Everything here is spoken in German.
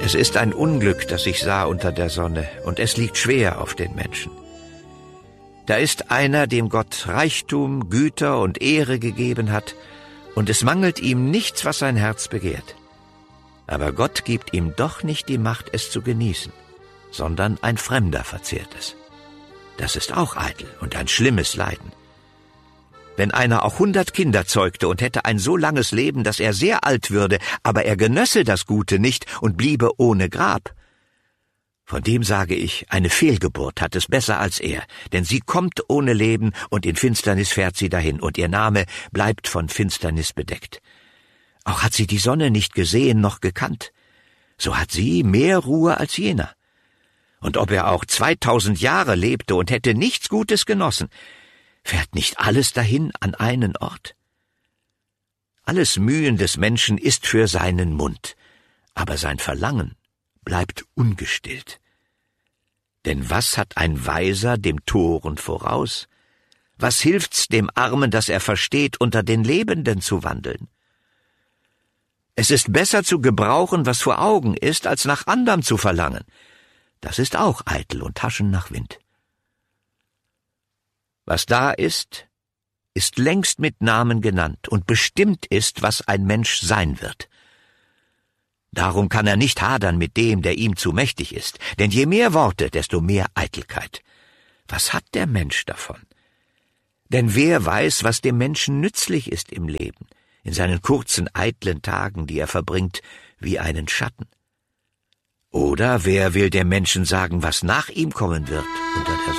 Es ist ein Unglück, das ich sah unter der Sonne, und es liegt schwer auf den Menschen. Da ist einer, dem Gott Reichtum, Güter und Ehre gegeben hat, und es mangelt ihm nichts, was sein Herz begehrt. Aber Gott gibt ihm doch nicht die Macht, es zu genießen, sondern ein Fremder verzehrt es. Das ist auch eitel und ein schlimmes Leiden. Wenn einer auch 100 Kinder zeugte und hätte ein so langes Leben, dass er sehr alt würde, aber er genösse das Gute nicht und bliebe ohne Grab, von dem sage ich, eine Fehlgeburt hat es besser als er, denn sie kommt ohne Leben und in Finsternis fährt sie dahin, und ihr Name bleibt von Finsternis bedeckt. Auch hat sie die Sonne nicht gesehen noch gekannt, so hat sie mehr Ruhe als jener. Und ob er auch 2000 Jahre lebte und hätte nichts Gutes genossen, fährt nicht alles dahin an einen Ort? Alles Mühen des Menschen ist für seinen Mund, aber sein Verlangen bleibt ungestillt. Denn was hat ein Weiser dem Toren voraus? Was hilft's dem Armen, dass er versteht, unter den Lebenden zu wandeln? Es ist besser zu gebrauchen, was vor Augen ist, als nach anderem zu verlangen. Das ist auch eitel und Haschen nach Wind. Was da ist, ist längst mit Namen genannt und bestimmt ist, was ein Mensch sein wird. Darum kann er nicht hadern mit dem, der ihm zu mächtig ist, denn je mehr Worte, desto mehr Eitelkeit. Was hat der Mensch davon? Denn wer weiß, was dem Menschen nützlich ist im Leben, in seinen kurzen, eitlen Tagen, die er verbringt, wie einen Schatten? Oder wer will dem Menschen sagen, was nach ihm kommen wird unter der